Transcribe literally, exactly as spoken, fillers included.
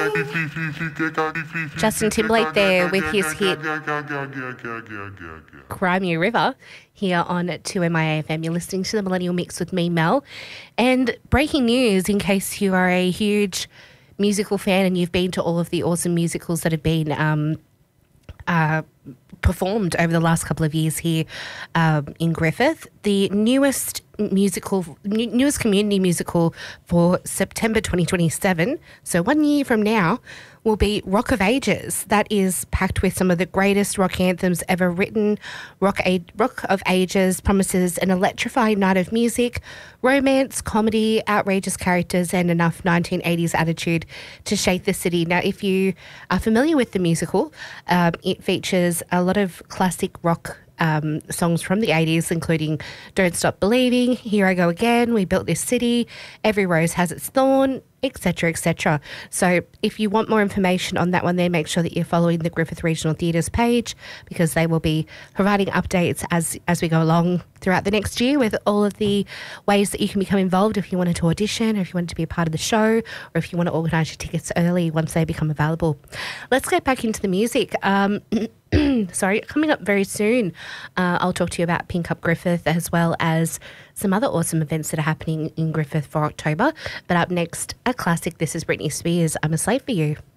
Justin Timberlake there with his hit Cry Me a River here on two M I A F M. You're listening to the Millennial Mix with me, Mel. And breaking news, in case you are a huge musical fan and you've been to all of the awesome musicals that have been um, uh, performed over the last couple of years here um, in Griffith, the newest musical, new, newest community musical for September twenty twenty-seven, so one year from now, will be Rock of Ages. That is packed with some of the greatest rock anthems ever written. Rock, A- Rock of Ages promises an electrifying night of music, romance, comedy, outrageous characters, and enough nineteen eighties attitude to shake the city. Now, if you are familiar with the musical, um, it features a lot of classic rock Um, songs from the eighties, including Don't Stop Believing, Here I Go Again, We Built This City, Every Rose Has Its Thorn, et cetera, et cetera. So if you want more information on that one there, make sure that you're following the Griffith Regional Theatres page, because they will be providing updates as, as we go along throughout the next year with all of the ways that you can become involved if you wanted to audition, or if you wanted to be a part of the show, or if you want to organise your tickets early once they become available. Let's get back into the music. Um, sorry, coming up very soon, uh, I'll talk to you about Pink Up Griffith, as well as some other awesome events that are happening in Griffith for October. But up next, a classic. This is Britney Spears, I'm a Slave for You.